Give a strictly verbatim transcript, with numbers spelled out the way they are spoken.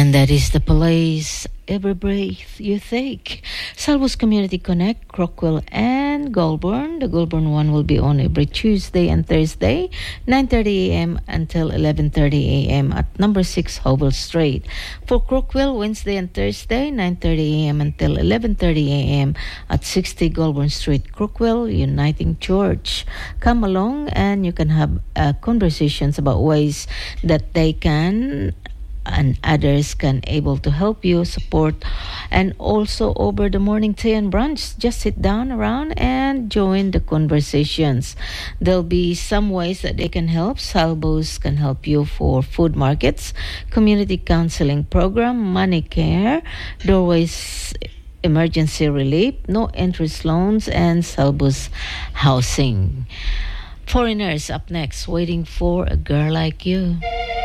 And that is the place every breath you take. Salvos Community Connect, Crockwell and Goulburn. The Goulburn one will be on every Tuesday and Thursday, nine thirty a.m. until eleven thirty a.m. at number six Hobel Street. For Crockwell, Wednesday and Thursday, nine thirty a.m. until eleven thirty a.m. at sixty Goulburn Street, Crockwell Uniting Church. Come along and you can have uh, conversations about ways that they can and others can able to help you support. And also over the morning tea and brunch, just sit down around and join the conversations. There'll be some ways that they can help. Salvos can help you for food markets, community counseling program, money care, doorways emergency relief, no interest loans, and Salvos housing. Foreigners up next, Waiting for a Girl Like You.